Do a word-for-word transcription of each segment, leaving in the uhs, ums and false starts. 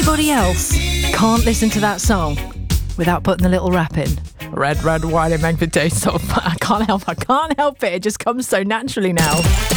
Anybody else can't listen to that song without putting the little rap in. Red, red wine and make the taste of. I can't help I can't help it. It just comes so naturally now.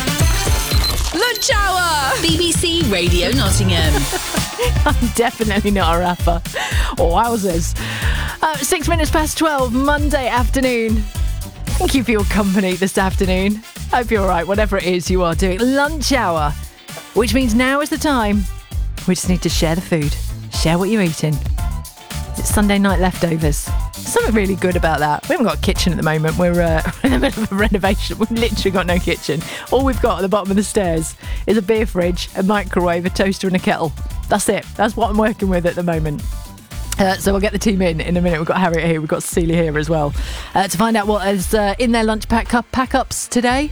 Lunch hour! B B C Radio Nottingham. I'm definitely not a rapper. Wowzers. Uh, six minutes past twelve, Monday afternoon. Thank you for your company this afternoon. Hope you're all right, whatever it is you are doing. Lunch hour, which means now is the time. We just need to share the food. Share what you're eating. It's Sunday night leftovers. Something really good about that. We haven't got a kitchen at the moment. We're uh, in the middle of a renovation. We've literally got no kitchen. All we've got at the bottom of the stairs is a beer fridge, a microwave, a toaster and a kettle. That's it. That's what I'm working with at the moment. Uh, so we'll get the team in in a minute. We've got Harriet here. We've got Cecilia here as well. Uh, to find out what is uh, in their lunch pack up, pack-ups today.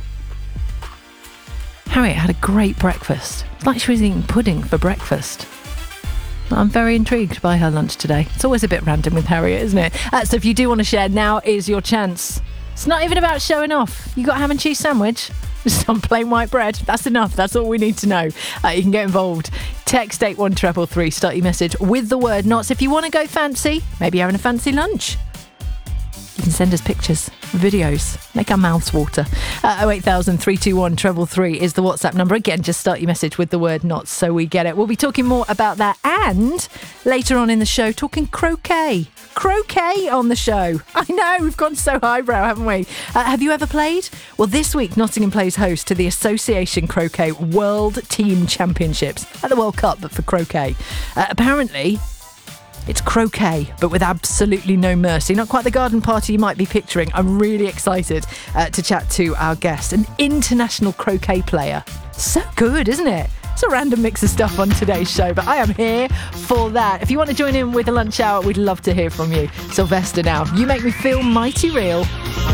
Harriet had a great breakfast. It's like she was eating pudding for breakfast. I'm very intrigued by her lunch today. It's always a bit random with Harriet, isn't it? Uh, so if you do want to share, now is your chance. It's not even about showing off. You got a ham and cheese sandwich? Some plain white bread. That's enough. That's all we need to know. Uh, you can get involved. Text eight one three three three. Start your message with the word "Knots." If you want to go fancy, maybe having a fancy lunch, you can send us pictures, videos, make our mouths water. Uh, oh eight thousand three two one treble three is the WhatsApp number. Again, just start your message with the word "Knots" so we get it. We'll be talking more about that, and later on in the show, talking croquet. Croquet on the show. I know, we've gone so highbrow, haven't we? Uh, have you ever played? Well, this week, Nottingham plays host to the Association Croquet World Team Championships at the World Cup, but for croquet. Uh, apparently, it's croquet, but with absolutely no mercy. Not quite the garden party you might be picturing. I'm really excited uh, to chat to our guest, an international croquet player. So good, isn't it? It's a random mix of stuff on today's show, but I am here for that. If you want to join in with the lunch hour, we'd love to hear from you. Sylvester now. You make me feel mighty real.